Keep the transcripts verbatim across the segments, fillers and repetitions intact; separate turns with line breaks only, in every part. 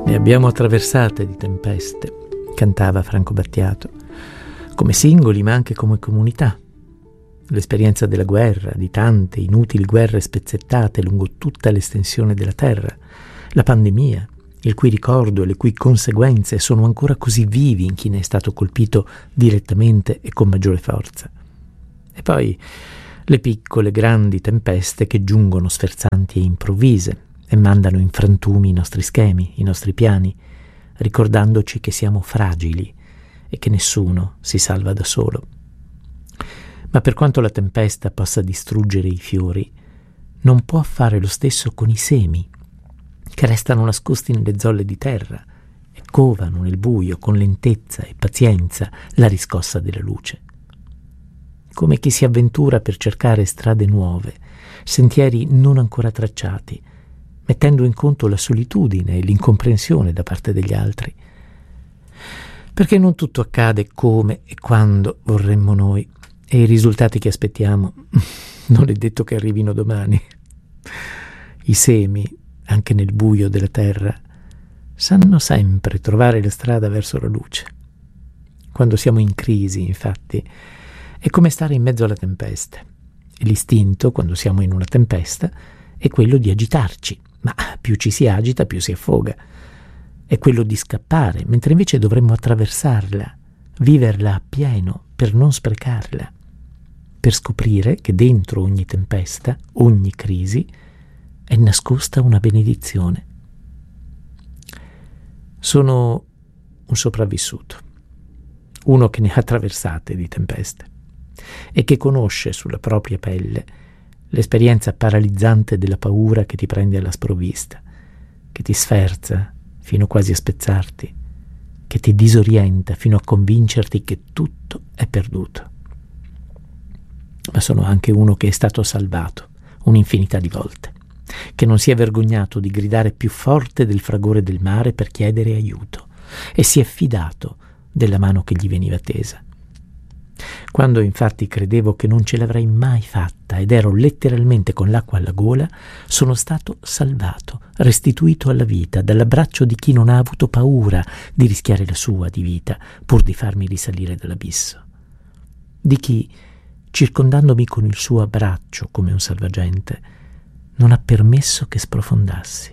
Ne abbiamo attraversate di tempeste, cantava Franco Battiato, come singoli ma anche come comunità. L'esperienza della guerra, di tante inutili guerre spezzettate lungo tutta l'estensione della terra, la pandemia, il cui ricordo e le cui conseguenze sono ancora così vivi in chi ne è stato colpito direttamente e con maggiore forza. E poi le piccole, grandi tempeste che giungono sferzanti e improvvise e mandano in frantumi i nostri schemi, i nostri piani, ricordandoci che siamo fragili e che nessuno si salva da solo. Ma per quanto la tempesta possa distruggere i fiori, non può fare lo stesso con i semi, che restano nascosti nelle zolle di terra e covano nel buio con lentezza e pazienza la riscossa della luce. Come chi si avventura per cercare strade nuove, sentieri non ancora tracciati, mettendo in conto la solitudine e l'incomprensione da parte degli altri. Perché non tutto accade come e quando vorremmo noi, e i risultati che aspettiamo non è detto che arrivino domani. I semi, anche nel buio della terra, sanno sempre trovare la strada verso la luce. Quando siamo in crisi, infatti, è come stare in mezzo alla tempesta. E l'istinto, quando siamo in una tempesta, è quello di agitarci, ma più ci si agita, più si affoga. È quello di scappare, mentre invece dovremmo attraversarla, viverla appieno per non sprecarla, per scoprire che dentro ogni tempesta, ogni crisi, è nascosta una benedizione. Sono un sopravvissuto, uno che ne ha attraversate di tempeste e che conosce sulla propria pelle l'esperienza paralizzante della paura che ti prende alla sprovvista, che ti sferza fino quasi a spezzarti, che ti disorienta fino a convincerti che tutto è perduto. Ma sono anche uno che è stato salvato un'infinità di volte, che non si è vergognato di gridare più forte del fragore del mare per chiedere aiuto e si è fidato della mano che gli veniva tesa. Quando infatti credevo che non ce l'avrei mai fatta ed ero letteralmente con l'acqua alla gola, sono stato salvato, restituito alla vita dall'abbraccio di chi non ha avuto paura di rischiare la sua di vita pur di farmi risalire dall'abisso, di chi, circondandomi con il suo abbraccio come un salvagente, non ha permesso che sprofondassi.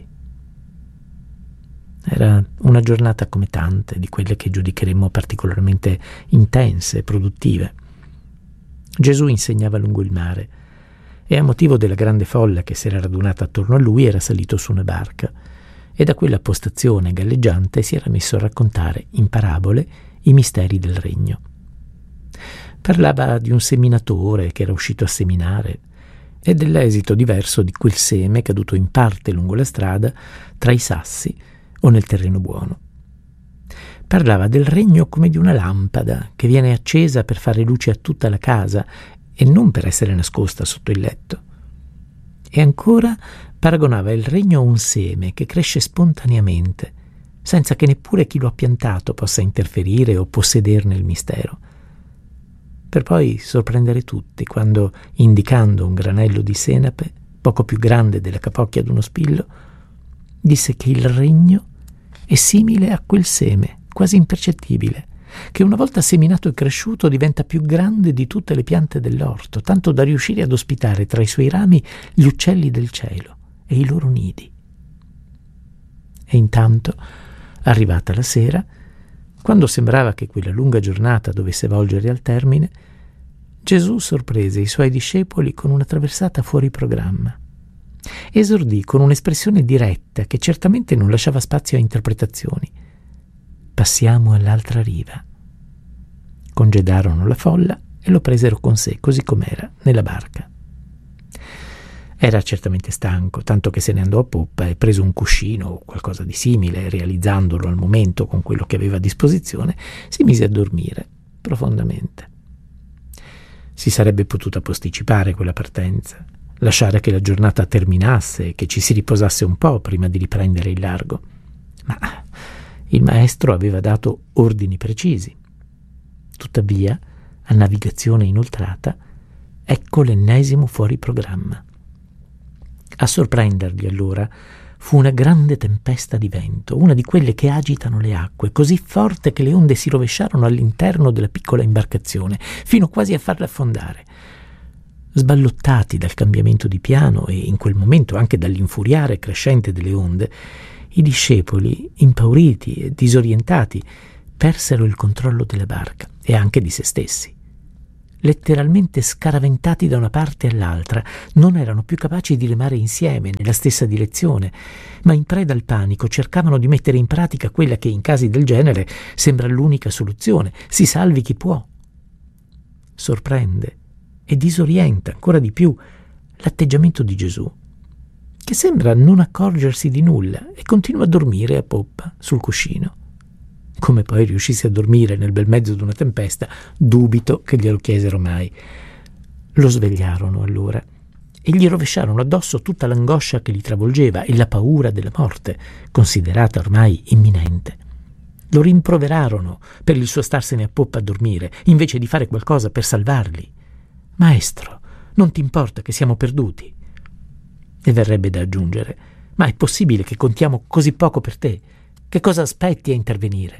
Era una giornata come tante di quelle che giudicheremmo particolarmente intense e produttive. Gesù insegnava lungo il mare e a motivo della grande folla che si era radunata attorno a lui era salito su una barca e da quella postazione galleggiante si era messo a raccontare in parabole i misteri del regno. Parlava di un seminatore che era uscito a seminare e dell'esito diverso di quel seme caduto in parte lungo la strada tra i sassi o nel terreno buono. Parlava del regno come di una lampada che viene accesa per fare luce a tutta la casa e non per essere nascosta sotto il letto. E ancora paragonava il regno a un seme che cresce spontaneamente, senza che neppure chi lo ha piantato possa interferire o possederne il mistero, per poi sorprendere tutti quando, indicando un granello di senape, poco più grande della capocchia d'uno spillo, disse che il regno è simile a quel seme, quasi impercettibile, che una volta seminato e cresciuto diventa più grande di tutte le piante dell'orto, tanto da riuscire ad ospitare tra i suoi rami gli uccelli del cielo e i loro nidi. E intanto, arrivata la sera, quando sembrava che quella lunga giornata dovesse volgere al termine, Gesù sorprese i suoi discepoli con una traversata fuori programma. Esordì con un'espressione diretta che certamente non lasciava spazio a interpretazioni. Passiamo all'altra riva. Congedarono la folla e lo presero con sé, così com'era, nella barca. Era certamente stanco, tanto che se ne andò a poppa e preso un cuscino o qualcosa di simile, realizzandolo al momento con quello che aveva a disposizione, si mise a dormire profondamente. Si sarebbe potuta posticipare quella partenza, lasciare che la giornata terminasse e che ci si riposasse un po' prima di riprendere il largo. Ma il maestro aveva dato ordini precisi. Tuttavia, a navigazione inoltrata, ecco l'ennesimo fuori programma. A sorprenderli allora fu una grande tempesta di vento, una di quelle che agitano le acque, così forte che le onde si rovesciarono all'interno della piccola imbarcazione, fino quasi a farla affondare. Sballottati dal cambiamento di piano e in quel momento anche dall'infuriare crescente delle onde, i discepoli, impauriti e disorientati, persero il controllo della barca e anche di se stessi. Letteralmente scaraventati da una parte all'altra, non erano più capaci di remare insieme nella stessa direzione, ma in preda al panico cercavano di mettere in pratica quella che in casi del genere sembra l'unica soluzione: si salvi chi può. Sorprende e disorienta ancora di più l'atteggiamento di Gesù, che sembra non accorgersi di nulla e continua a dormire a poppa sul cuscino. Come poi riuscisse a dormire nel bel mezzo di una tempesta, dubito che glielo chiesero mai. Lo svegliarono allora e gli rovesciarono addosso tutta l'angoscia che li travolgeva e la paura della morte, considerata ormai imminente. Lo rimproverarono per il suo starsene a poppa a dormire, invece di fare qualcosa per salvarli. «Maestro, non ti importa che siamo perduti?» E verrebbe da aggiungere: «Ma è possibile che contiamo così poco per te? Che cosa aspetti a intervenire?»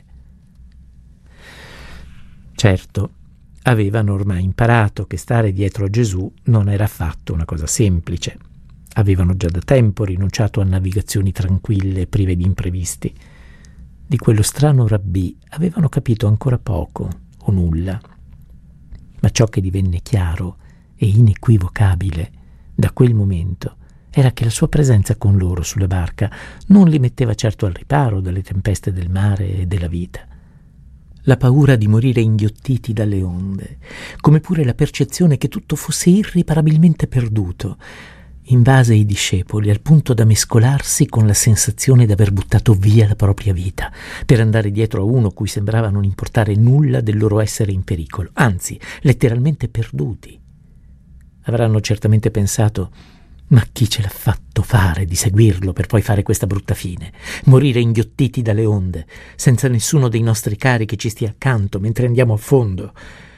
Certo, avevano ormai imparato che stare dietro a Gesù non era affatto una cosa semplice. Avevano già da tempo rinunciato a navigazioni tranquille e prive di imprevisti. Di quello strano rabbì avevano capito ancora poco o nulla. Ma ciò che divenne chiaro e inequivocabile da quel momento era che la sua presenza con loro sulla barca non li metteva certo al riparo dalle tempeste del mare e della vita. La paura di morire inghiottiti dalle onde, come pure la percezione che tutto fosse irriparabilmente perduto, invase i discepoli al punto da mescolarsi con la sensazione d'aver buttato via la propria vita per andare dietro a uno cui sembrava non importare nulla del loro essere in pericolo, anzi, letteralmente perduti. Avranno certamente pensato: ma chi ce l'ha fatto fare di seguirlo per poi fare questa brutta fine? Morire inghiottiti dalle onde, senza nessuno dei nostri cari che ci stia accanto mentre andiamo a fondo.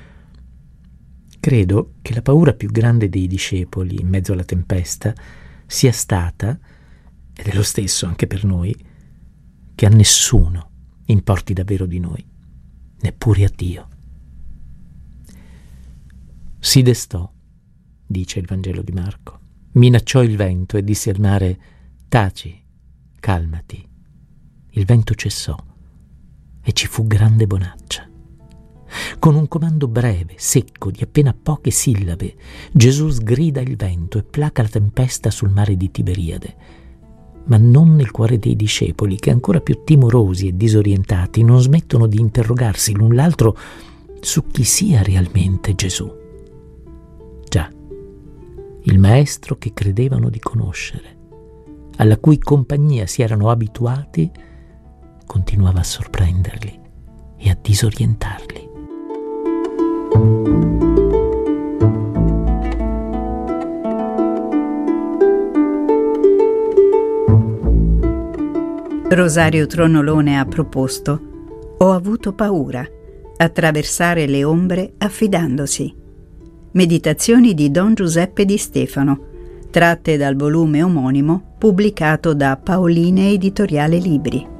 Credo che la paura più grande dei discepoli in mezzo alla tempesta sia stata, ed è lo stesso anche per noi, che a nessuno importi davvero di noi, neppure a Dio. Si destò, dice il Vangelo di Marco. Minacciò il vento e disse al mare: «Taci, calmati». Il vento cessò e ci fu grande bonaccia. Con un comando breve, secco, di appena poche sillabe, Gesù sgrida il vento e placa la tempesta sul mare di Tiberiade, ma non nel cuore dei discepoli, che ancora più timorosi e disorientati non smettono di interrogarsi l'un l'altro su chi sia realmente Gesù. Già, il maestro che credevano di conoscere, alla cui compagnia si erano abituati, continuava a sorprenderli e a disorientarli.
Rosario Tronolone ha proposto: «Ho avuto paura, attraversare le ombre affidandosi». Meditazioni di Don Giuseppe Di Stefano, tratte dal volume omonimo pubblicato da Paoline Editoriale Libri.